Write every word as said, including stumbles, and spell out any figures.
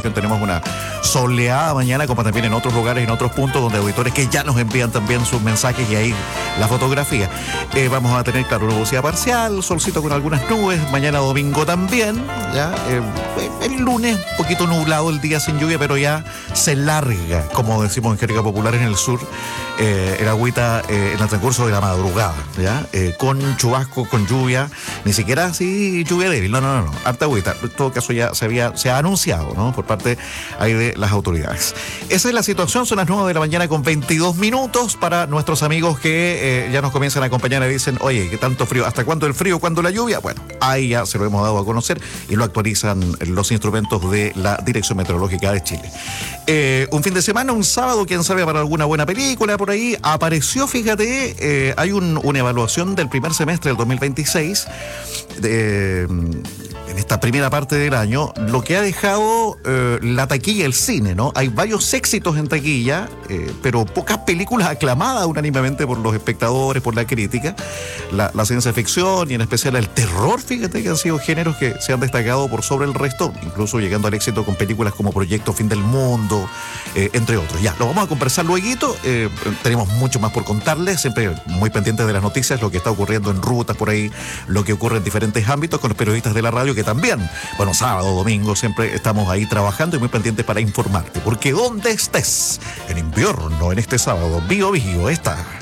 región tenemos una soleada mañana, como también en otros lugares, en otros puntos, donde auditores que ya nos envían también sus mensajes y ahí la fotografía. Eh, vamos a tener, claro, nubosidad parcial, solcito con algunas nubes, mañana domingo también, ¿ya? Eh, el lunes un poquito nublado el día sin lluvia, pero ya se larga, como decimos en jerga popular en el sur, eh, el agüita eh, en el transcurso de la madrugada, ¿ya? Eh, con chubasco, con lluvia, ni siquiera así lluvia débil, no, no, no, no, harta agüita. En todo caso ya se había, se ha anunciado, ¿no? Por parte ahí de las autoridades. Esa es la situación, son las nueve de la mañana con veintidós minutos para nuestros amigos que eh, ya nos comienzan a acompañar y dicen, oye, ¿qué tanto frío? ¿Hasta cuándo el frío? ¿Cuándo la lluvia? Bueno, ahí ya se lo hemos dado a conocer y lo actualizan los instrumentos de la Dirección Meteorológica de Chile. Eh, un fin de semana, un sábado, quién sabe, para alguna buena película por ahí. Apareció, fíjate, eh, hay un, una evaluación del primer semestre del dos mil veintiséis de... en esta primera parte del año, lo que ha dejado eh, la taquilla, el cine, ¿no? Hay varios éxitos en taquilla, eh, pero pocas películas aclamadas unánimemente por los espectadores, por la crítica. La, la ciencia ficción y en especial el terror, fíjate que han sido géneros que se han destacado por sobre el resto, incluso llegando al éxito con películas como Proyecto Fin del Mundo, eh, entre otros. Ya, lo vamos a conversar luego. Eh, tenemos mucho más por contarles, siempre muy pendientes de las noticias, lo que está ocurriendo en rutas por ahí, lo que ocurre en diferentes ámbitos con los periodistas de la radio que también, bueno, sábado, domingo, siempre estamos ahí trabajando y muy pendientes para informarte, porque donde estés, en invierno, en este sábado, Bio Bio está.